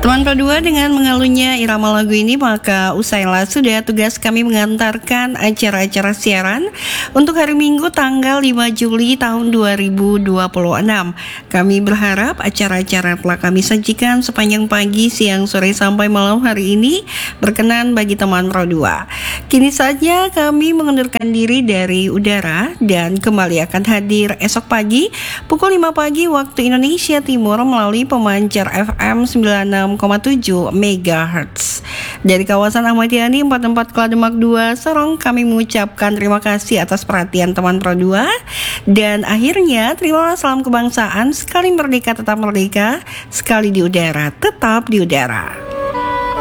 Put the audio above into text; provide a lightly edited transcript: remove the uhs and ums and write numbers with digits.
Teman Pro 2 dengan mengalunya irama lagu ini, maka usailah sudah tugas kami mengantarkan acara-acara siaran untuk hari Minggu tanggal 5 Juli tahun 2026. Kami berharap acara-acara telah kami sajikan sepanjang pagi, siang, sore sampai malam hari ini berkenan bagi teman Pro 2. Kini saja kami mengundurkan diri dari udara dan kembali akan hadir esok pagi pukul 5 pagi waktu Indonesia Timur melalui pemancar FM 96,7 MHz. Dari kawasan Ahmad Yani 44 Klademak 2 Sorong, kami mengucapkan terima kasih atas perhatian teman Pro 2. Dan akhirnya terimalah salam kebangsaan, sekali merdeka tetap merdeka, sekali di udara tetap di udara.